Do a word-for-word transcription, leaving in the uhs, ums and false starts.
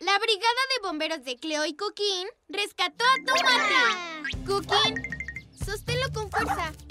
La brigada de bomberos de Cleo y Cookin rescató a Tomate. Cookin, sosténlo con fuerza.